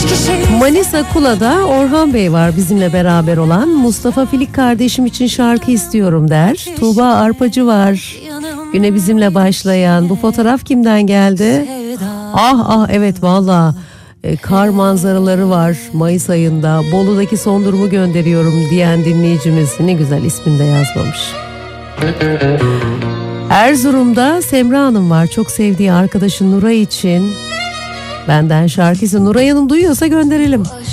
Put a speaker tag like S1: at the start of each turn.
S1: Manisa Kula'da Orhan Bey var bizimle beraber olan. Mustafa Filik kardeşim için şarkı istiyorum der. Tuğba Arpacı var. Güne bizimle başlayan. Bu fotoğraf kimden geldi? Evet valla. Kar manzaraları var Mayıs ayında. Bolu'daki son durumu gönderiyorum diyen dinleyicimiz. Ne güzel, ismini de yazmamış. Erzurum'da Semra Hanım var. Çok sevdiği arkadaşı Nuray için benden şarkısı. Nuray Hanım duyuyorsa gönderelim.